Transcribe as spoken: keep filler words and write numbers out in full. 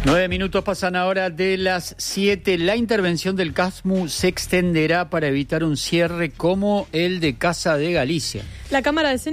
Nueve minutos pasan ahora de las siete. La intervención del CASMU se extenderá para evitar un cierre como el de Casa de Galicia. La Cámara de